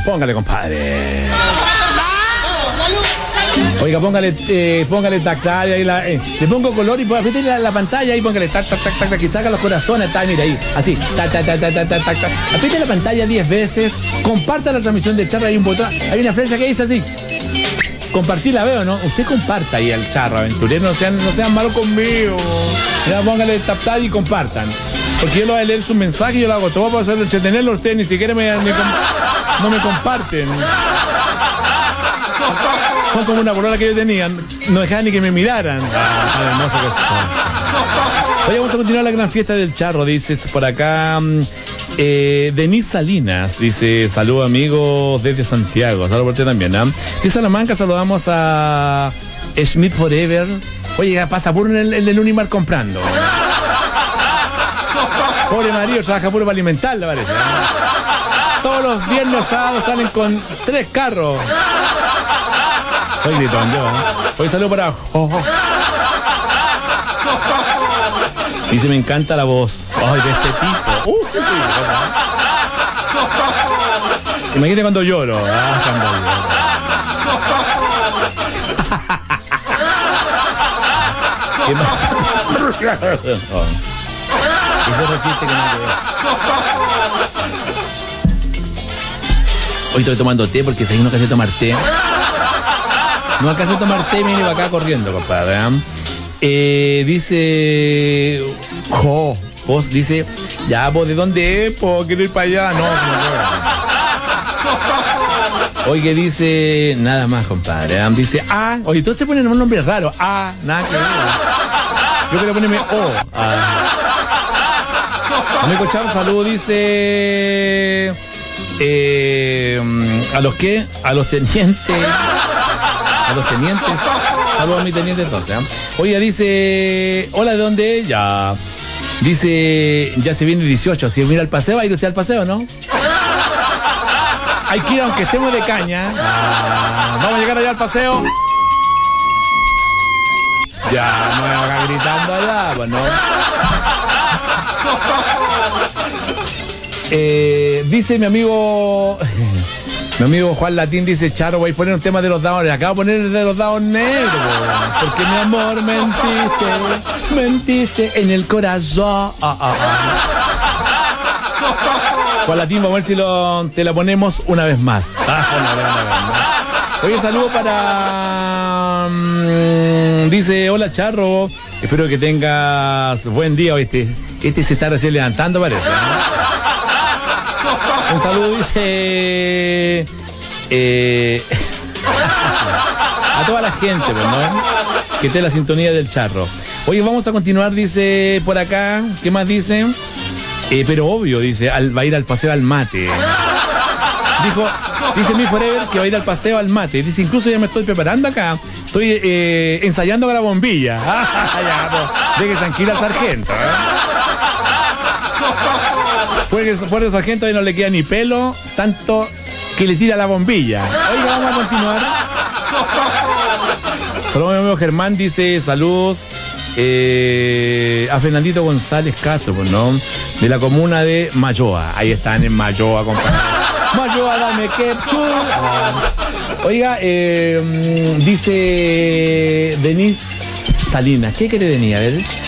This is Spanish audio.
Póngale, compadre. Oiga, póngale tactile ahí, le pongo color y apriete la pantalla ahí, póngale tac, que saca los corazones, está, mira ahí, así, tac. Apriete la pantalla 10 veces, comparta la transmisión del charro, hay un botón, hay una flecha que dice así, compartir la veo, ¿no? Usted comparta ahí al charro, aventurero, no sean malos conmigo, ya póngale tap y compartan, porque yo lo voy a leer su mensaje, yo lo hago todo para hacerlo entretenerlo, ustedes ni siquiera no me comparten. Son como una polola que yo tenía, no dejaban ni que me miraran. Hermoso que son. Oye, vamos a continuar la gran fiesta del charro, dices por acá. Denise Salinas dice: saludos amigos desde Santiago. Saludos por ti también, ¿eh? De Salamanca saludamos a Schmidt Forever. Oye, pasa puro en el Unimar comprando. Pobre marido, trabaja puro para alimentarla, parece. Todos los viernes sábados salen con 3 carros. Soy gritón yo, ¿eh? Hoy saludo para Dice, me encanta la voz. Ay, de este tipo. Imagínate cuando lloro. Cuando Hoy estoy tomando té porque hay uno que hace tomar té. No alcancé a tomar té, viene para acá corriendo, compadre. Dice... Vos dice... Ya, vos, ¿de dónde es? Quiero ir para allá. No. Oye, dice... Nada más, compadre. Dice... Oye, todos se ponen un nombre raro. Nada que ver. Yo quiero ponerme Amigo Chavo, saludo, dice... ¿A los qué? A los tenientes... Saludos a mi teniente entonces, ¿eh? Oiga, dice, hola, ¿de dónde? Ya. Dice, ya se viene el 18. Si mira el paseo, ¿ha ido usted al paseo, no? Hay que ir aunque estemos de caña. Vamos a llegar allá al paseo. Ya, no me haga gritando allá, pues no. Dice mi amigo Juan Latín, dice, Charo, voy a poner un tema de los dados. Acabo de poner el de los dados negros. Porque mi amor, mentiste en el corazón. Juan Latín, vamos a ver si te la ponemos una vez más. Oye, saludo para... dice, hola, Charro. Espero que tengas buen día. Este se está recién levantando, parece, ¿no? Un saludo, dice... a toda la gente, pues, ¿no? Que esté la sintonía del charro. Oye, vamos a continuar, dice por acá. ¿Qué más dice? Pero obvio, dice, va a ir al paseo al mate. Dice mi Forever que va a ir al paseo al mate. Dice, incluso ya me estoy preparando acá. Estoy ensayando con la bombilla. Ya, pues, deje tranquila al sargento, Porque el sargento ahí no le queda ni pelo, tanto que le tira la bombilla. Oiga, vamos a continuar. Saludos a mi amigo Germán, dice, saludos a Fernandito González Castro, pues, ¿no? De la comuna de Mayoa. Ahí están en Mayoa, compadre. Mayoa, dame ketchup. Oiga, dice Denise Salinas. ¿Qué quiere venir? A ver.